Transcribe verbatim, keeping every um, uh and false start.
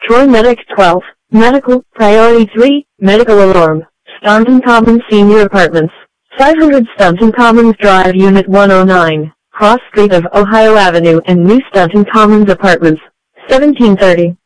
Troy Medic twelve, Medical, Priority three, Medical Alarm, Staunton Commons Senior Apartments, five hundred Staunton Commons Drive Unit one oh nine, Cross Street of Ohio Avenue and New Staunton Commons Apartments, seventeen thirty.